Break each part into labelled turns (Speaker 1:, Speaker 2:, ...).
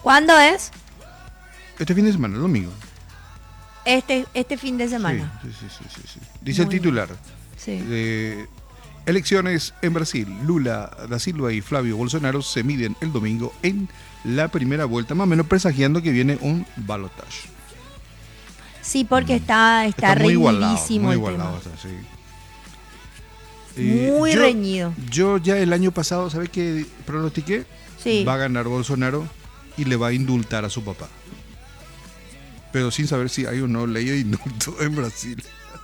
Speaker 1: ¿Cuándo es?
Speaker 2: Este fin de semana, el domingo.
Speaker 1: Este fin de semana.
Speaker 2: Sí. Dice el titular.
Speaker 1: Sí.
Speaker 2: Elecciones en Brasil. Lula da Silva y Flavio Bolsonaro se miden el domingo en la primera vuelta, más o menos presagiando que viene un balotaje.
Speaker 1: Sí, porque está
Speaker 2: muy
Speaker 1: reñidísimo
Speaker 2: muy
Speaker 1: el
Speaker 2: igualado,
Speaker 1: tema.
Speaker 2: Sí.
Speaker 1: Muy reñido.
Speaker 2: Yo ya el año pasado, ¿sabes qué pronostiqué?
Speaker 1: Sí.
Speaker 2: Va a ganar Bolsonaro y le va a indultar a su papá. Pero sin saber si hay o no ley de indulto en Brasil.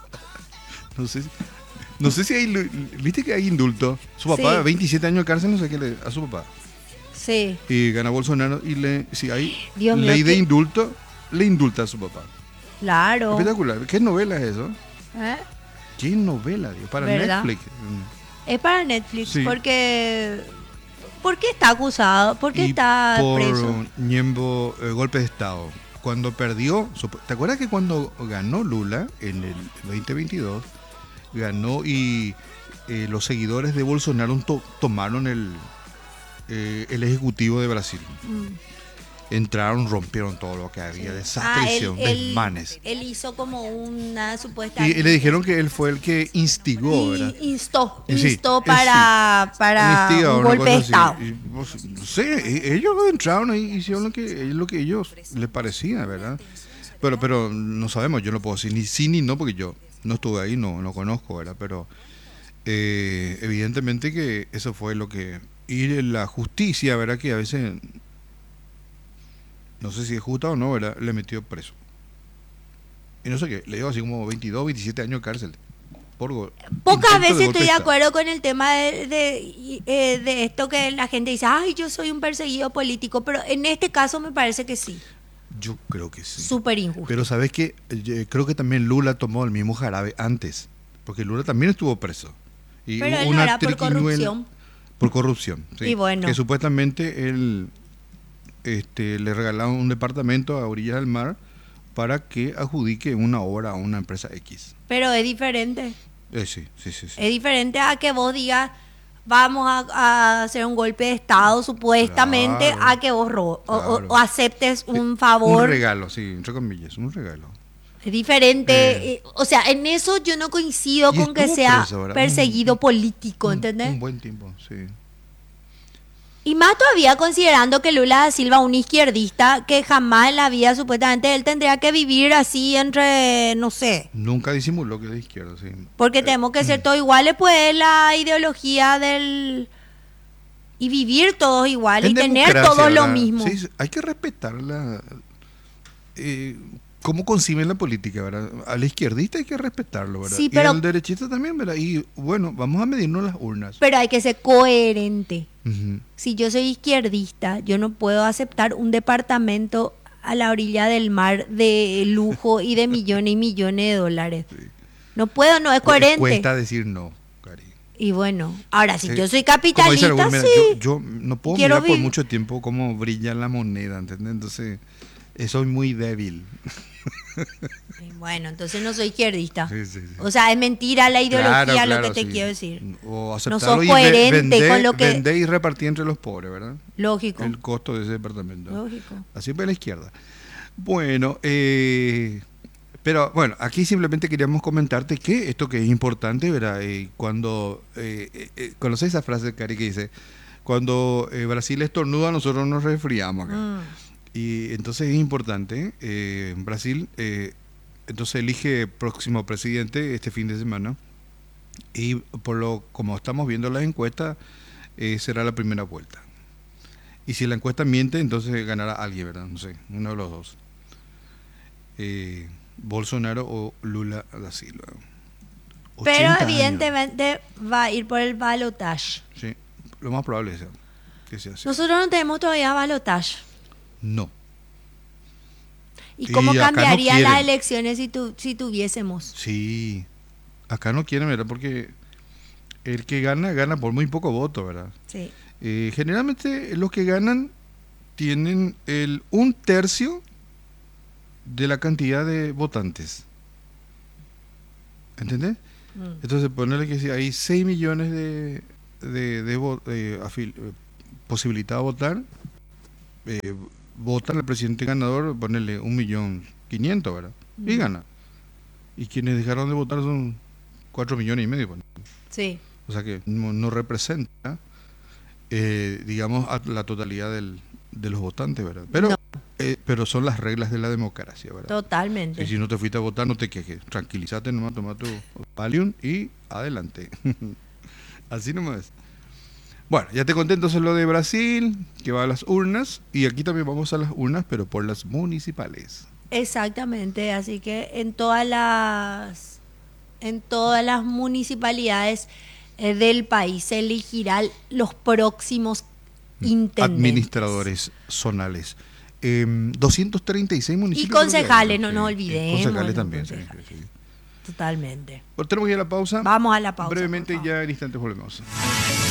Speaker 2: No sé si hay, viste que hay indulto. Su papá,
Speaker 1: Sí.
Speaker 2: 27 años de cárcel, no sé qué a su papá.
Speaker 1: Sí.
Speaker 2: Y gana Bolsonaro y si hay
Speaker 1: Dios mío,
Speaker 2: ley de indulto, le indulta a su papá.
Speaker 1: Claro.
Speaker 2: Espectacular. ¿Qué novela es eso?
Speaker 1: ¿Eh?
Speaker 2: ¿Qué novela, Dios? Para
Speaker 1: ¿Verdad?
Speaker 2: Netflix.
Speaker 1: Es para Netflix,
Speaker 2: Sí.
Speaker 1: porque... ¿Por qué está acusado? ¿Por qué
Speaker 2: Y
Speaker 1: está
Speaker 2: por
Speaker 1: preso?
Speaker 2: Ñembo, golpe de Estado. Cuando perdió, ¿te acuerdas que cuando ganó Lula en el 2022, ganó y los seguidores de Bolsonaro tomaron el ejecutivo de Brasil? Entraron, rompieron todo lo que había, desastre, desmanes.
Speaker 1: Él hizo como una supuesta...
Speaker 2: Y le dijeron que él fue el que instigó, ¿verdad?
Speaker 1: Instó
Speaker 2: Sí,
Speaker 1: para
Speaker 2: Instigador,
Speaker 1: un
Speaker 2: una
Speaker 1: golpe de
Speaker 2: cosa
Speaker 1: Estado.
Speaker 2: así. No sé, ellos entraron y hicieron lo que ellos les parecía, ¿verdad? Pero no sabemos, yo no puedo decir ni sí ni no, porque yo no estuve ahí, no conozco, ¿verdad? Pero evidentemente que eso fue lo que... Y la justicia, ¿verdad? Que a veces, no sé si es justa o no, ¿verdad? Le metió preso. Y no sé qué, le dio así como 22, 27 años de cárcel.
Speaker 1: Pocas veces estoy de acuerdo con el tema de esto que la gente dice, ay, yo soy un perseguido político, pero en este caso me parece que sí.
Speaker 2: Yo creo que sí.
Speaker 1: Súper injusto.
Speaker 2: Pero sabes que creo que también Lula tomó el mismo jarabe antes, porque Lula también estuvo preso. Y
Speaker 1: pero
Speaker 2: hubo
Speaker 1: él no era por corrupción.
Speaker 2: Por corrupción, sí.
Speaker 1: Y bueno.
Speaker 2: Que supuestamente él le regalaron un departamento a orillas del mar para que adjudique una obra a una empresa X.
Speaker 1: Pero es diferente.
Speaker 2: Sí.
Speaker 1: Es diferente a que vos digas, vamos a hacer un golpe de Estado, supuestamente,
Speaker 2: Claro,
Speaker 1: a que vos
Speaker 2: claro.
Speaker 1: o aceptes un favor.
Speaker 2: Un regalo, sí, entre comillas, un regalo.
Speaker 1: Es diferente. O sea, en eso yo no coincido con que sea
Speaker 2: preso,
Speaker 1: perseguido político, ¿entendés?
Speaker 2: Un buen tiempo, sí.
Speaker 1: Y más todavía considerando que Lula da Silva, un izquierdista, que jamás en la vida supuestamente él tendría que vivir así entre, no sé.
Speaker 2: Nunca disimuló que es de izquierda, sí.
Speaker 1: Porque tenemos que ser todos iguales, pues la ideología del... Y vivir todos iguales y tener todos lo mismo.
Speaker 2: Sí, hay que respetar cómo conciben la política, ¿verdad? Al izquierdista hay que respetarlo, ¿verdad?
Speaker 1: Sí, pero...
Speaker 2: Y al derechista también, ¿verdad? Y bueno, vamos a medirnos las urnas.
Speaker 1: Pero hay que ser coherente.
Speaker 2: Uh-huh.
Speaker 1: Si yo soy izquierdista, yo no puedo aceptar un departamento a la orilla del mar de lujo y de millones y millones de dólares. Sí. No puedo, no es coherente.
Speaker 2: Cuesta decir no, Cari.
Speaker 1: Y bueno, ahora si yo soy capitalista,
Speaker 2: algún,
Speaker 1: sí.
Speaker 2: Yo no puedo mirar por mucho tiempo cómo brilla la moneda, ¿entendés? Entonces, soy muy débil.
Speaker 1: Bueno, entonces no soy izquierdista.
Speaker 2: Sí.
Speaker 1: O sea, es mentira la ideología, lo que te quiero decir.
Speaker 2: O
Speaker 1: no sos coherente con lo que...
Speaker 2: Vender y repartir entre los pobres, ¿verdad?
Speaker 1: Lógico.
Speaker 2: El costo de ese departamento.
Speaker 1: Lógico.
Speaker 2: Así para la izquierda. Bueno, pero bueno, aquí simplemente queríamos comentarte que esto que es importante, ¿verdad? Cuando ¿conoces esa frase, Cari, que dice, cuando Brasil estornuda, nosotros nos resfriamos acá? Y entonces es importante, Brasil entonces elige próximo presidente este fin de semana y como estamos viendo las encuestas, será la primera vuelta. Y si la encuesta miente, entonces ganará alguien, ¿verdad? No sé, uno de los dos. Bolsonaro o Lula da Silva.
Speaker 1: Pero evidentemente va a ir por el balotaje.
Speaker 2: Sí, lo más probable es que sea así.
Speaker 1: Nosotros no tenemos todavía balotaje.
Speaker 2: No.
Speaker 1: ¿Y cómo cambiarían las elecciones si tuviésemos?
Speaker 2: Sí, acá no quieren, ¿verdad? Porque el que gana por muy poco voto, ¿verdad?
Speaker 1: Sí.
Speaker 2: Generalmente los que ganan tienen el 1/3 de la cantidad de votantes. ¿Entendés? Entonces ponerle que si hay 6 millones de posibilidad de votar, votan al presidente ganador, ponerle 1.500.000, ¿verdad? Y gana. Y quienes dejaron de votar son 4,5 millones. Bueno.
Speaker 1: Sí.
Speaker 2: O sea que no representa, digamos, a la totalidad de los votantes, ¿verdad? Pero,
Speaker 1: No.
Speaker 2: Pero son las reglas de la democracia, ¿verdad?
Speaker 1: Totalmente.
Speaker 2: Y si no te fuiste a votar, no te quejes. Tranquilízate nomás, toma tu Valium y adelante. Así nomás. Bueno, ya te conté entonces lo de Brasil, que va a las urnas, y aquí también vamos a las urnas, pero por las municipales.
Speaker 1: Exactamente, así que en todas las municipalidades del país se elegirán los próximos intendentes.
Speaker 2: Administradores zonales. 236
Speaker 1: Y
Speaker 2: municipios.
Speaker 1: concejales, no
Speaker 2: Sí,
Speaker 1: nos
Speaker 2: sí.
Speaker 1: olvidemos.
Speaker 2: Concejales también.
Speaker 1: concejales.
Speaker 2: Sí.
Speaker 1: Totalmente.
Speaker 2: Bueno, tenemos ya la pausa.
Speaker 1: Vamos a la pausa.
Speaker 2: Brevemente,
Speaker 1: por favor.
Speaker 2: ya en instantes volvemos.